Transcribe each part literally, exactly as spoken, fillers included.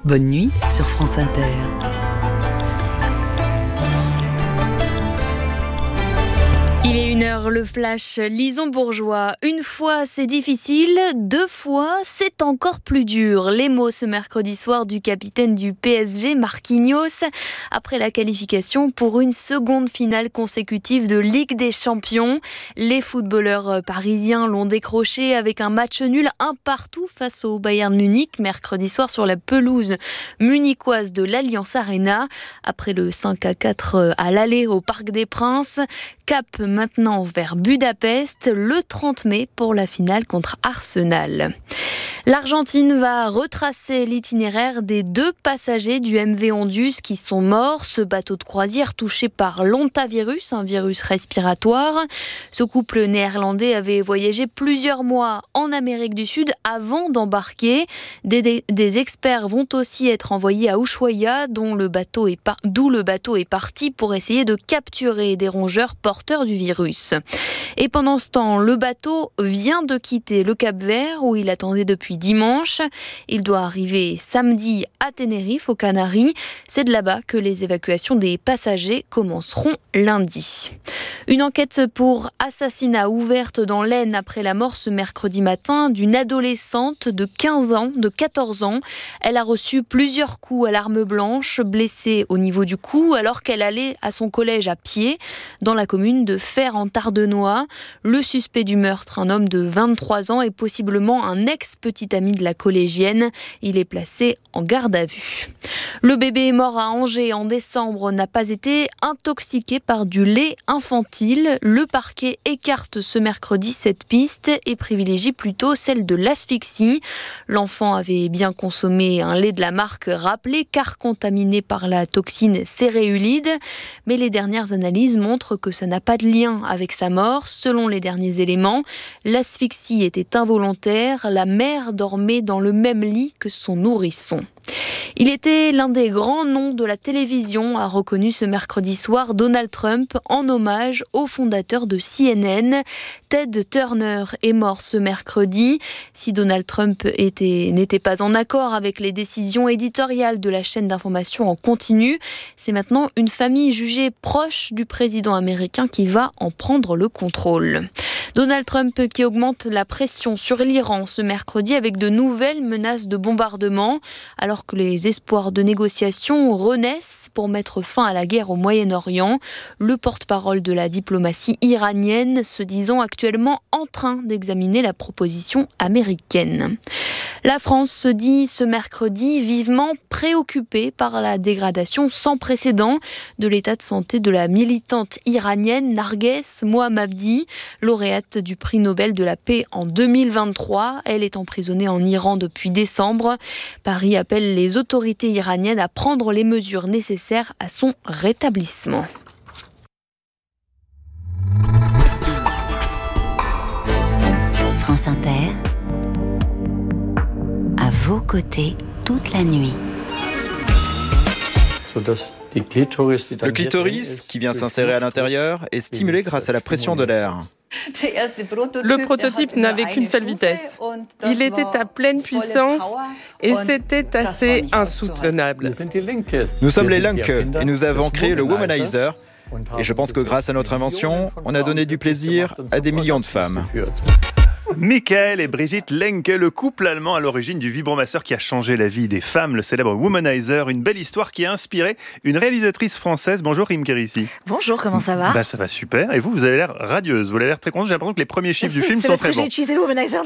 Bonne nuit sur France Inter. Il est une heure, le flash Lison Bourgeois. Une fois c'est difficile, deux fois c'est encore plus dur. Les mots ce mercredi soir du capitaine du P S G, Marquinhos, après la qualification pour une seconde finale consécutive de Ligue des Champions. Les footballeurs parisiens l'ont décroché avec un match nul un partout face au Bayern Munich, mercredi soir sur la pelouse munichoise de l'Allianz Arena. Après le cinq à quatre à l'aller au Parc des Princes, cap maintenant vers Budapest le trente mai pour la finale contre Arsenal. L'Argentine va retracer l'itinéraire des deux passagers du M V Ondus qui sont morts. Ce bateau de croisière touché par l'hantavirus, un virus respiratoire. Ce couple néerlandais avait voyagé plusieurs mois en Amérique du Sud avant d'embarquer. Des, des, des experts vont aussi être envoyés à Ushuaia, dont le bateau est par, d'où le bateau est parti pour essayer de capturer des rongeurs porteurs du virus. Et pendant ce temps, le bateau vient de quitter le Cap-Vert où il attendait depuis dimanche. Il doit arriver samedi à Tenerife, aux Canaries. C'est de là-bas que les évacuations des passagers commenceront lundi. Une enquête pour assassinat ouverte dans l'Aisne après la mort ce mercredi matin d'une adolescente de quinze ans, de quatorze ans. Elle a reçu plusieurs coups à l'arme blanche, blessée au niveau du cou alors qu'elle allait à son collège à pied dans la commune de Fère en Tardenois. Le suspect du meurtre, un homme de vingt-trois ans, est possiblement un ex-petit ami de la collégienne. Il est placé en garde à vue. Le bébé mort à Angers en décembre n'a pas été intoxiqué par du lait infantile. Le parquet écarte ce mercredi cette piste et privilégie plutôt celle de l'asphyxie. L'enfant avait bien consommé un lait de la marque rappelé car contaminé par la toxine céréulide. Mais les dernières analyses montrent que ça n'a pas de lien avec sa mort. Selon les derniers éléments, l'asphyxie était involontaire. La mère dormait dans le même lit que son nourrisson. Il était l'un des grands noms de la télévision, a reconnu ce mercredi soir Donald Trump en hommage au fondateur de C N N. Ted Turner est mort ce mercredi. Si Donald Trump était, n'était pas en accord avec les décisions éditoriales de la chaîne d'information en continu, c'est maintenant une famille jugée proche du président américain qui va en prendre le contrôle. Donald Trump qui augmente la pression sur l'Iran ce mercredi avec de nouvelles menaces de bombardement, alors que les espoirs de négociation renaissent pour mettre fin à la guerre au Moyen-Orient. Le porte-parole de la diplomatie iranienne se disant actuellement en train d'examiner la proposition américaine. La France se dit ce mercredi vivement préoccupée par la dégradation sans précédent de l'état de santé de la militante iranienne Narges Mohammadi, lauréate du prix Nobel de la paix en deux mille vingt-trois. Elle est emprisonnée en Iran depuis décembre. Paris appelle les autorités iraniennes à prendre les mesures nécessaires à son rétablissement. France Inter, à vos côtés toute la nuit. Le clitoris, qui vient s'insérer à l'intérieur, est stimulé grâce à la pression de l'air. Le prototype n'avait qu'une seule vitesse. Il était à pleine puissance et c'était assez insoutenable. Nous sommes les Lunke et nous avons créé le Womanizer. Et je pense que grâce à notre invention, on a donné du plaisir à des millions de femmes. Michael et Brigitte Lenke, le couple allemand à l'origine du vibromasseur qui a changé la vie des femmes, le célèbre Womanizer, une belle histoire qui a inspiré une réalisatrice française. Bonjour Rim Kérissi. Bonjour, comment ça va ? Bah, ça va super. Et vous, vous avez l'air radieuse, vous avez l'air très contente. J'ai l'impression que les premiers chiffres du film sont très bons. C'est parce que j'ai utilisé le Womanizer.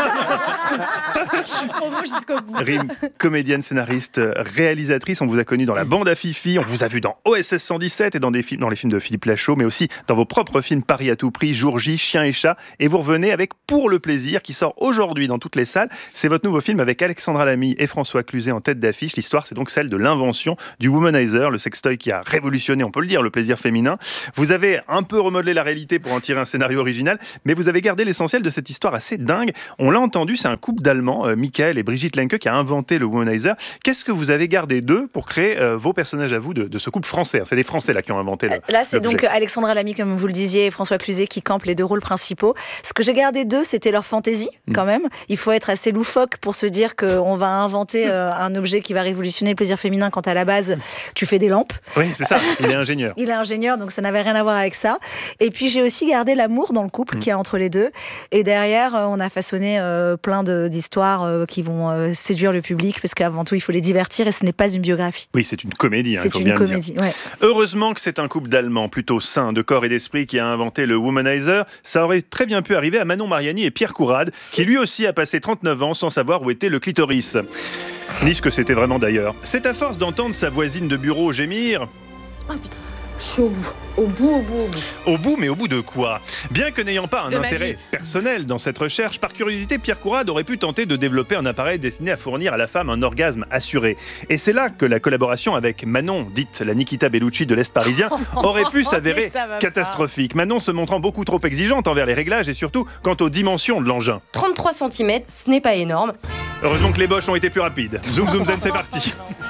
Rim, comédienne, scénariste, réalisatrice, on vous a connu dans La Bande à Fifi, on vous a vu dans O S S cent dix-sept et dans, des films, dans les films de Philippe Lachaud, mais aussi dans vos propres films Paris à tout prix, Jour J, Chien et Chat. Et vous revenez avec Pour le plaisir, qui sort aujourd'hui dans toutes les salles. C'est votre nouveau film avec Alexandra Lamy et François Cluzet en tête d'affiche. L'histoire, c'est donc celle de l'invention du Womanizer, le sextoy qui a révolutionné, on peut le dire, le plaisir féminin. Vous avez un peu remodelé la réalité pour en tirer un scénario original, mais vous avez gardé l'essentiel de cette histoire assez dingue. On l'a entendu, c'est un couple d'Allemands, euh, Michael et Brigitte Lenke, qui a inventé le Womanizer. Qu'est-ce que vous avez gardé d'eux pour créer euh, vos personnages à vous de, de ce couple français ? C'est des Français là qui ont inventé le Là, c'est l'objet. Donc Alexandra Lamy, comme vous le disiez, et François Cluzet qui campent les deux rôles principaux. Ce que j'ai gardé d'eux, c'était leur leur fantaisie quand même. Il faut être assez loufoque pour se dire qu'on va inventer euh, un objet qui va révolutionner le plaisir féminin quand à la base tu fais des lampes. Oui, c'est ça, il est ingénieur. Il est ingénieur, donc ça n'avait rien à voir avec ça. Et puis j'ai aussi gardé l'amour dans le couple mmh. qu'il y a entre les deux. Et derrière, on a façonné euh, plein de, d'histoires euh, qui vont euh, séduire le public, parce qu'avant tout, il faut les divertir et ce n'est pas une biographie. Oui, c'est une comédie, hein, c'est il faut une bien comédie, le dire. Ouais. Heureusement que c'est un couple d'Allemands plutôt sains de corps et d'esprit qui a inventé le Womanizer. Ça aurait très bien pu arriver à Manon Mariani et Pierre Courade, qui lui aussi a passé trente-neuf ans sans savoir où était le clitoris. Ni ce que c'était vraiment d'ailleurs. C'est à force d'entendre sa voisine de bureau gémir... Ah putain, je suis au bout. Au bout, au bout, au bout. Au bout, mais au bout de quoi ? Bien que n'ayant pas un de intérêt personnel dans cette recherche, par curiosité, Pierre Courade aurait pu tenter de développer un appareil destiné à fournir à la femme un orgasme assuré. Et c'est là que la collaboration avec Manon, dite la Nikita Bellucci de l'Est parisien, aurait pu s'avérer catastrophique. Pas. Manon se montrant beaucoup trop exigeante envers les réglages et surtout quant aux dimensions de l'engin. trente-trois centimètres, ce n'est pas énorme. Heureusement que les Bosch ont été plus rapides. Zoom, zoom, zen, c'est parti.